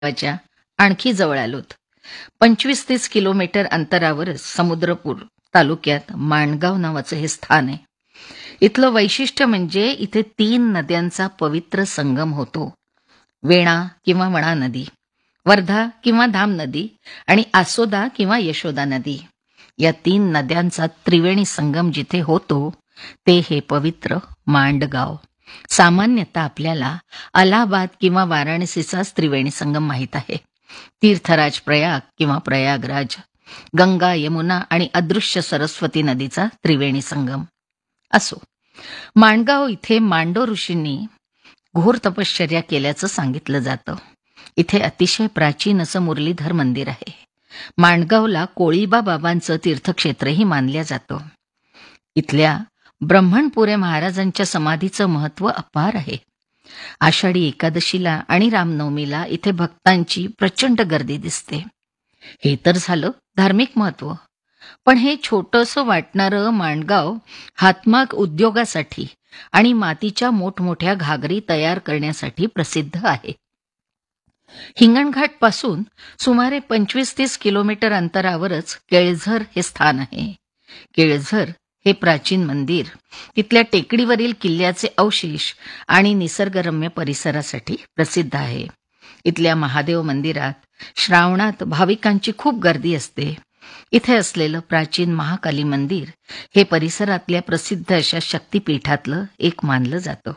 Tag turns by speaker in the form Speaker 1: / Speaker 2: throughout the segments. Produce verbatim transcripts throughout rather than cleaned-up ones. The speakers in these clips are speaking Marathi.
Speaker 1: गावाच्या आणखी जवळ आलोत. पंचवीस तीस किलोमीटर अंतरावरच समुद्रपूर तालुक्यात माणगाव नावाचं हे स्थान आहे. इथलं वैशिष्ट्य म्हणजे इथे तीन नद्यांचा पवित्र संगम होतो. वेणा किंवा वणा नदी, वर्धा किंवा धाम नदी आणि आसोदा किंवा यशोदा नदी. या तीन नद्यांचा त्रिवेणी संगम जिथे होतो ते हे पवित्र मांडगाव. सामान्यतः आपल्याला अलाहाबाद किंवा वाराणसीचाच त्रिवेणी संगम माहीत आहे. तीर्थराज प्रयाग किंवा प्रयागराज, गंगा यमुना आणि अदृश्य सरस्वती नदीचा त्रिवेणी संगम. असो, माणगाव इथे मांडो ऋषींनी घोर तपश्चर्या केल्याचं सांगितलं जातं. इथे अतिशय प्राचीन असं मुरलीधर मंदिर आहे. माणगावला कोळीबा बाबांचं तीर्थक्षेत्रही मानलं जातं. इथल्या ब्रह्मणपुरे महाराजांच्या समाधीचं महत्त्व अपार आहे. आषाढी एकादशीला आणि रामनवमीला इथे भक्तांची प्रचंड गर्दी दिसते. हे तर झालं धार्मिक महत्त्व. पण हे छोटंसं वाटणारं माणगाव हातमाग उद्योगासाठी आणि मातीच्या मोठमोठ्या घागरी तयार करण्यासाठी प्रसिद्ध आहे. हिंगणघाट पासून सुमारे पंचवीस तीस किलोमीटर अंतरावरच केळझर हे स्थान आहे. केळझर हे प्राचीन मंदिर तिथल्या टेकडीवरील किल्ल्याचे अवशेष आणि निसर्गरम्य परिसरासाठी प्रसिद्ध आहे. इथल्या महादेव मंदिरात श्रावणात भाविकांची खूप गर्दी असते. इथे असलेलं प्राचीन महाकाली मंदिर हे परिसरातल्या प्रसिद्ध अशा शक्तिपीठातलं एक मानलं जातं.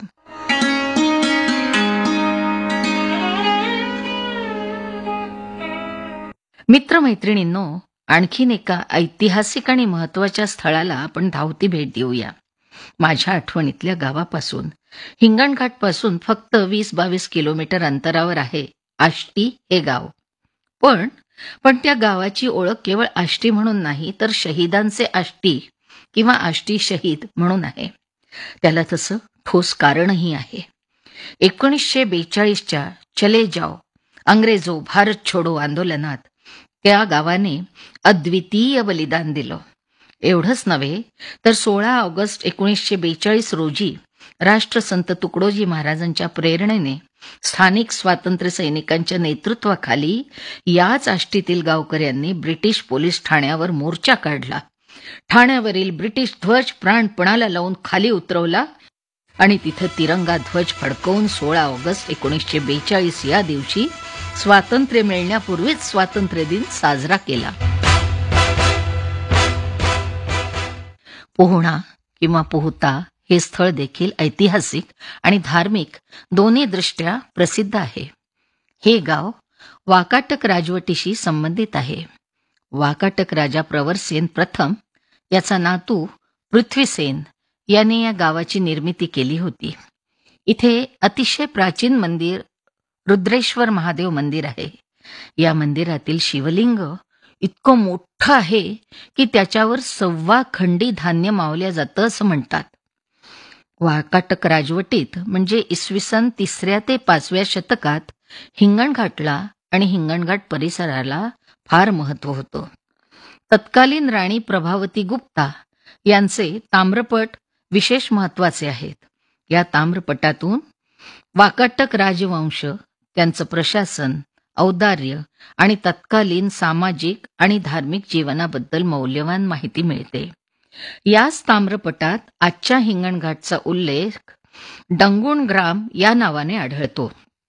Speaker 1: मित्रमैत्रिणींनो, आणखीन एका ऐतिहासिक आणि महत्वाच्या स्थळाला आपण धावती भेट देऊया. माझ्या आठवणीतल्या गावापासून हिंगणघाटपासून फक्त वीस बावीस किलोमीटर अंतरावर आहे आष्टी हे गाव. पण पण त्या गावाची ओळख केवळ आष्टी म्हणून नाही तर शहीदांचे आष्टी किंवा आष्टी शहीद म्हणून आहे. त्याला तसं ठोस कारणही आहे. एकोणीसशे बेचाळीसच्या चले जाओ अंग्रेजो भारत छोडो आंदोलनात त्या गावाने अद्वितीय बलिदान दिलं. एवढंच नव्हे तर सोळा ऑगस्ट एकोणीसशे बेचाळीस रोजी राष्ट्रसंत तुकडोजी महाराजांच्या प्रेरणेने स्थानिक स्वातंत्र्य सैनिकांच्या नेतृत्वाखाली याच आष्टीतील गावकऱ्यांनी ब्रिटिश पोलीस ठाण्यावर मोर्चा काढला. ठाण्यावरील ब्रिटिश ध्वज प्राणपणाला लावून खाली उतरवला आणि तिथे तिरंगा ध्वज फडकवून सोळा ऑगस्ट एकोणीसशे बेचाळीस या दिवशी स्वातंत्र्य मिळण्यापूर्वीच स्वातंत्र्य दिन साजरा केला. पोहणा किंवा पोहता हे स्थळ देखील ऐतिहासिक आणि धार्मिक दोन्ही दृष्ट्या प्रसिद्ध आहे. हे गाव वाकाटक राजवटीशी संबंधित आहे. वाकाटक राजा प्रवरसेन प्रथम याचा नातू पृथ्वीसेन याने या गावाची निर्मिती केली होती. इथे अतिशय प्राचीन मंदिर रुद्रेश्वर महादेव मंदिर आहे. या मंदिरातील शिवलिंग इतकं मोठं आहे की त्याच्यावर सव्वा खंडी धान्य मावल्या जातं असं म्हणतात. वाकाटक राजवटीत म्हणजे इसवी सन तिसऱ्या ते पाचव्या शतकात हिंगणघाटला आणि हिंगणघाट परिसराला फार महत्त्व होतं. तत्कालीन राणी प्रभावती गुप्ता यांचे ताम्रपट विशेष महत्त्वाचे आहेत. या ताम्रपटातून वाकाटक राजवंश, त्यांचं प्रशासन, औदार्य आणि तत्कालीन सामाजिक आणि धार्मिक जीवनाबद्दल मौल्यवान माहिती मिळते. याच ताम्रपटात आजच्या हिंगणघाटचा उल्लेख डंगुणग्राम या नावाने आढळतो.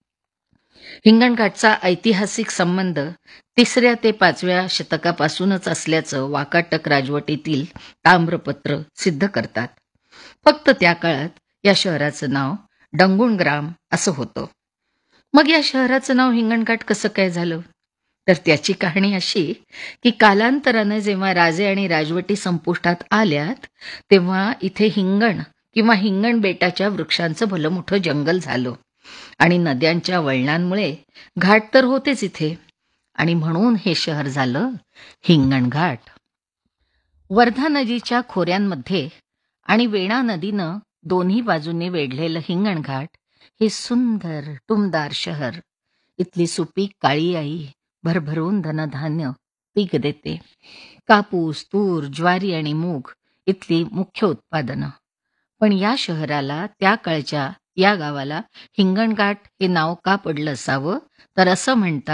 Speaker 1: हिंगणघाटचा ऐतिहासिक संबंध तिसऱ्या ते पाचव्या शतकापासूनच असल्याचं वाकाटक राजवटीतील ताम्रपत्र सिद्ध करतात. फक्त त्या काळात या शहराचं नाव डंगुणग्राम असं होतं. मग या शहराचं नाव हिंगणघाट कसं काय झालं? तर त्याची कहाणी अशी की कालांतरानं जेव्हा राजे आणि राजवटी संपुष्टात आल्यात तेव्हा इथे हिंगण किंवा हिंगण बेटाच्या वृक्षांचं भलं मोठं जंगल झालं आणि नद्यांच्या वळणांमुळे घाट तर होतेच इथे आणि म्हणून हे शहर झालं हिंगणघाट. वर्धा नदीच्या खोऱ्यांमध्ये आणि वेणा नदीनं दोन्ही बाजूंनी वेढलेलं हिंगणघाट हे सुंदर टुमदार शहर. इथली सुपीक काळी आई भरभरून धनधान्य पीक देते. कापूस, तूर, ज्वारी आणि मूग इथली मुख्य उत्पादनं. पण या शहराला त्या काळच्या या गावाला हिंगणघाट हे नाव का पडलं असावं तर असं म्हणतात